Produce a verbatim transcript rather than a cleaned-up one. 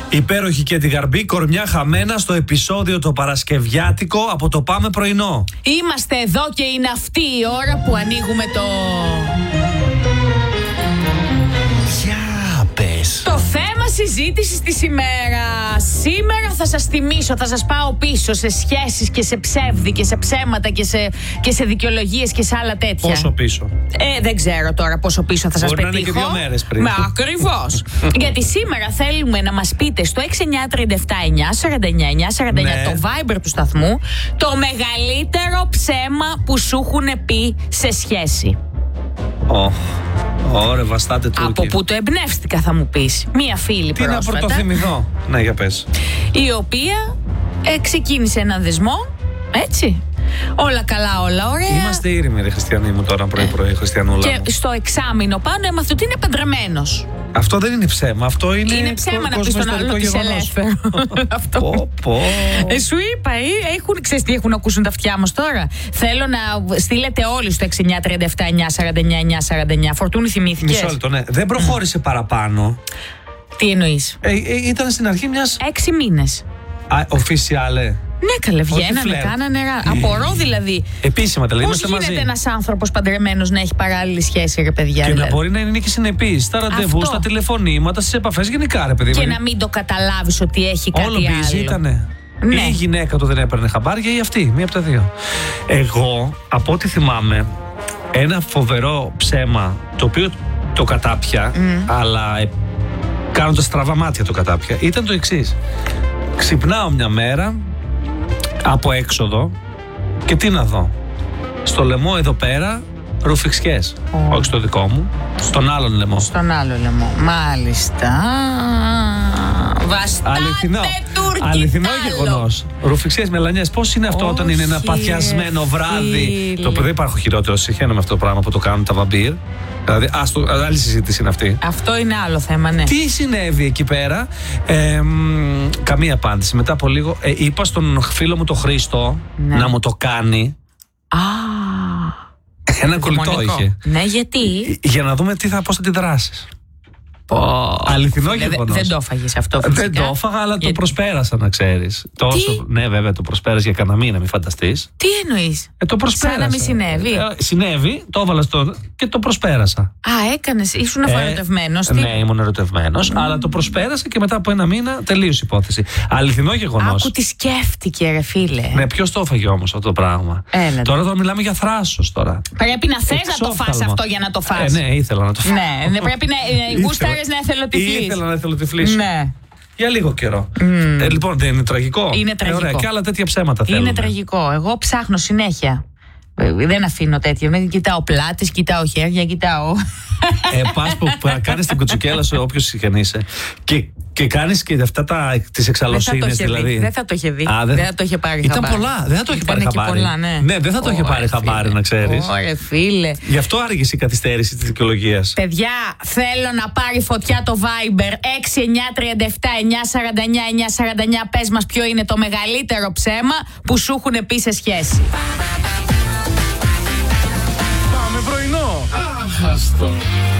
Υπέροχη και τη Γαρμπή, κορμιά χαμένα στο επεισόδιο το Παρασκευιάτικο από το Πάμε Πρωινό. Είμαστε εδώ και είναι αυτή η ώρα που ανοίγουμε το... Για πες. Το θέμα συζήτησης της ημέρας. Σήμερα θα σας θυμίσω, θα σας πάω πίσω σε σχέσεις και σε ψεύδι και σε ψέματα και σε, και σε δικαιολογίες και σε άλλα τέτοια. Πόσο πίσω? Ε, δεν ξέρω τώρα πόσο πίσω θα σας Μπορεί πετύχω. να είναι και δύο μέρες πριν. Μα ακριβώς. Γιατί σήμερα θέλουμε να μας πείτε στο έξι εννιά τρία επτά εννιά σαράντα εννιά εννιά σαράντα εννιά, ναι, το Viber του σταθμού, το μεγαλύτερο ψέμα που σου έχουν πει σε σχέση. Oh. Ωραία, βαστάτε Τούρκοι. Από που το εμπνεύστηκα, θα μου πεις. Μία φίλη Τι πρόσφατα, να πρωτοθυμηθώ. Ναι, για πες. η οποία ε, ξεκίνησε έναν δεσμό, έτσι. Όλα καλά, όλα ωραία. Είμαστε ήρεμοι, ρε χριστιανοί μου, τώρα πρωί-πρωί, χριστιανούλα μου. Και στο εξάμηνο πάνω έμαθε ότι είναι παντρεμένος. Αυτό δεν είναι ψέμα. Αυτό είναι. Είναι ψέμα να πεις τον άλλο ότι είσαι ελεύθερο. Αυτό. Πω, πω. Ε, σου είπα, ε, έχουν, ξέρεις τι έχουν ακούσουν τα αυτιά μας τώρα. Θέλω να στείλετε όλοι στο έξι εννιά τρία επτά εννιά σαράντα εννιά εννιά σαράντα εννιά. Φορτούνη, θυμήθηκες? Μισό λεπτό, ναι. Δεν προχώρησε παραπάνω. Τι εννοείς? Ε, ε, ήταν στην αρχή μιας. Έξι μήνες. Official. Ναι, καλέ, βγαίνανε, φλερτ. κάνανε. ρα- Απορώ δηλαδή. Επίσημα δηλαδή. Πώς Είμαστε γίνεται μαζί. ένας άνθρωπος παντρεμένος να έχει παράλληλη σχέση, ρε παιδιά? Και δηλαδή? να μπορεί να είναι και συνεπής στα ραντεβού, Αυτό. στα τηλεφωνήματα, στις επαφές γενικά, ρε παιδί. Και δηλαδή. να μην το καταλάβεις ότι έχει κάτι Όλο άλλο. busy ήτανε. Ναι. Ή η γυναίκα του δεν έπαιρνε χαμπάρια ή αυτή, μία από τα δύο. Εγώ, από ό,τι θυμάμαι, ένα φοβερό ψέμα το οποίο το κατάπια, αλλά ε, κάνοντας στραβά μάτια το κατάπια, ήταν το εξής. Ξυπνάω μια μέρα από έξοδο και τι να δω? Στο λαιμό εδώ πέρα ρουφιξιές. Oh. Όχι στο δικό μου, στον άλλον λαιμό. Στον άλλο λαιμό. Μάλιστα. Βαστάτε Αληθινό, Τούρκοι, αληθινό τάλο. γεγονός. Ρουφιξιές, μελανιές. Πώς είναι αυτό όταν είναι ένα Όχι, παθιασμένο ρε βράδυ? φίλε. Το οποίο δεν υπάρχει χειρότερο. Συχαίνω με αυτό το πράγμα που το κάνουν τα βαμπύρ. Δηλαδή, ας το, άλλη συζήτηση είναι αυτή. Αυτό είναι άλλο θέμα, ναι. Τι συνέβη εκεί πέρα? Ε, μ, καμία απάντηση. Μετά από λίγο ε, είπα στον φίλο μου τον Χρήστο Ναι. να μου το κάνει. Α, Ένα κολλητό δαιμονικό. είχε. Ναι, γιατί? Για να δούμε τι θα, πώς θα τη δράσεις. Πω. Αληθινό Δε- γεγονός. Δεν το έφαγες αυτό, φυσικά. Δεν το έφαγα, αλλά το Γιατί- προσπέρασα, να ξέρεις. Τόσο, ναι, βέβαια, το προσπέρασα για κανένα μήνα, μην φανταστείς. Τι εννοείς? Ε, το προσπέρασα. Σαν να μην συνέβη. Ε, συνέβη, το έβαλα στο. Και το προσπέρασα. Α, έκανες, ήσουν Ε, ερωτευμένος. Τι... Ναι, ήμουν ερωτευμένος, αλλά το προσπέρασα και μετά από ένα μήνα τελείωσε η υπόθεση. Αληθινό γεγονός. Άκου τι σκέφτηκε, ρε φίλε. Ναι, ποιος το έφαγε όμως αυτό το πράγμα? Έλα, Τώρα εδώ μιλάμε για θράσος τώρα. Πρέπει να θες να το φας Εξόφθαλμα. αυτό για να το φας. Ε, ναι, ήθελα να το φάω. Ναι, δεν πρέπει να. Ήθελα. Γούσταρες να εθελοτυφλείς. Ήθελα να εθελοτυφλήσω. Ναι. Για λίγο καιρό. Ε, λοιπόν, δεν είναι τραγικό? Είναι Ε, τραγικό. ωραία, και άλλα τέτοια ψέματα θέλουμε. Είναι τραγικό. Εγώ ψάχνω συνέχεια. Ε, Δεν αφήνω τέτοιο. Δεν κοιτάω πλάτες, κοιτάω χέρια, κοιτάω. Ε, πας που κάνεις την κουτσουκέλα σου, όποιος συγχαινεί είσαι. Και, και κάνεις και αυτά τα, τις εξαλλοσύνες δηλαδή. Δεν θα το είχε δει. Α, δεν θα το είχε πάρει Ήταν χαμπάρι. πολλά, δεν θα το είχε πάρει Ήτανε και χαμπάρι. πολλά, ναι. Ναι, δεν θα το είχε Ωρε, πάρει χαμπάρι, φίλε. να ξέρεις. Ωρε, φίλε. Γι' αυτό άργησε η καθυστέρηση της δικαιολογίας. Παιδιά, θέλω να πάρει φωτιά το Viber έξι εννιά τρία επτά εννιά σαράντα εννιά εννιά σαράντα εννιά. Πες μας ποιο είναι το μεγαλύτερο ψέμα που σου έχουν πει σε σχέση. Πάμε πρωινό. Αχαστό.